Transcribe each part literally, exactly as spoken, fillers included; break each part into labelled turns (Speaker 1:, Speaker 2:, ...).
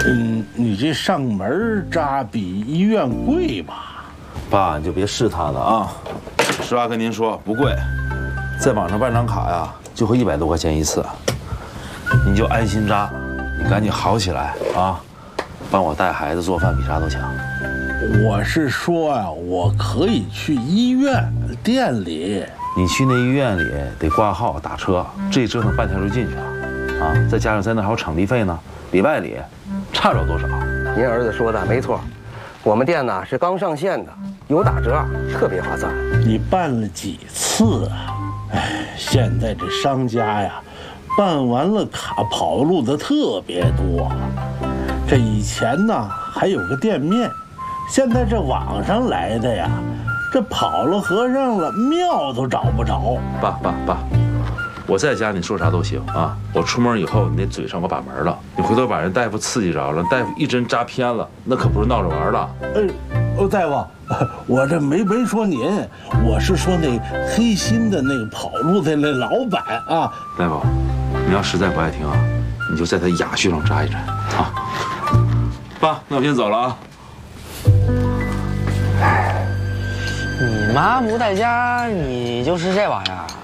Speaker 1: 嗯，你这上门扎比医院贵吧？
Speaker 2: 爸，你就别试探了啊！实话跟您说，不贵，在网上办张卡呀，就会一百多块钱一次。你就安心扎，你赶紧好起来啊！帮我带孩子做饭比啥都强。
Speaker 1: 我是说啊，我可以去医院店里。
Speaker 2: 你去那医院里得挂号打车，这折腾半天就进去了，啊！再加上在那还有场地费呢，里外里差不了多少。
Speaker 3: 您儿子说的没错，我们店呢是刚上线的，有打折，特别划算。
Speaker 1: 你办了几次啊？哎，现在这商家呀，办完了卡跑路的特别多。这以前呢还有个店面，现在这网上来的呀，这跑了和尚了，庙都找不着。
Speaker 2: 爸爸爸，我在家你说啥都行啊，我出门以后你那嘴上我把门了，你回头把人大夫刺激着了，大夫一针扎偏了，那可不是闹着玩的。
Speaker 1: 哎，哦，大夫，我这没没说您，我是说那黑心的那个跑路的那老板啊。
Speaker 2: 大夫，你要实在不爱听啊，你就在他哑穴上扎一针啊。爸，那我先走了啊。
Speaker 4: 你妈不在家，你就吃这玩意儿？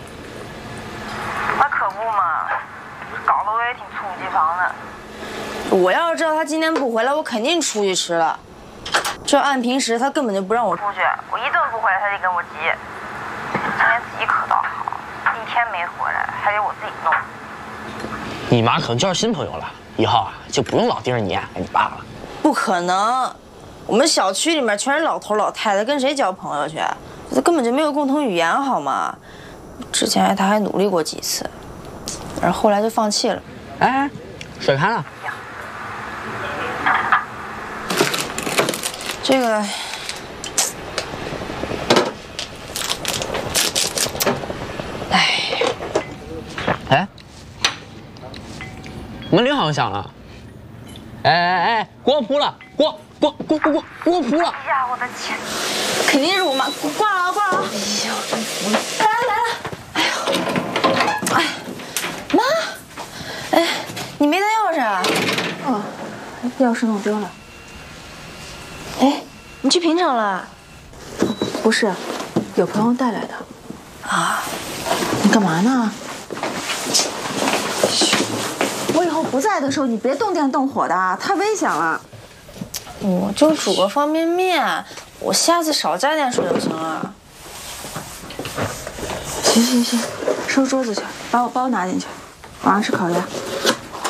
Speaker 5: 那可不嘛，搞得我也挺猝不及防的。
Speaker 6: 我要是知道他今天不回来，我肯定出去吃了。这按平时他根本就不让我
Speaker 5: 出去，我一顿不回来他就跟我急。今天自己可倒好，一天没回来，还得我自己弄。
Speaker 4: 你妈可能交新朋友了，以后啊就不用老盯着你跟你爸了。
Speaker 6: 不可能，我们小区里面全是老头老太太，跟谁交朋友去？这根本就没有共同语言，好吗？之前他还努力过几次，而后来就放弃了。
Speaker 4: 哎，水开了。
Speaker 6: 这个，哎，
Speaker 4: 哎，门铃好像响了。哎哎哎，锅扑了，锅锅锅锅锅锅扑了！
Speaker 5: 哎呀，我的天！
Speaker 6: 肯定是我妈，挂了挂了！哎呦，来了来了！哎呦，哎，妈，哎，你没带钥匙啊？
Speaker 7: 哦，钥匙弄丢了。
Speaker 6: 哎，你去平场了？
Speaker 7: 不是，有朋友带来的。
Speaker 6: 啊，
Speaker 7: 你干嘛呢？我以后不在的时候，你别动电动火的，太危险了。
Speaker 6: 我就煮个方便面，我下次少加点水就行了。
Speaker 7: 行行行，收桌子去，把我包拿进去，晚上吃烤鸭。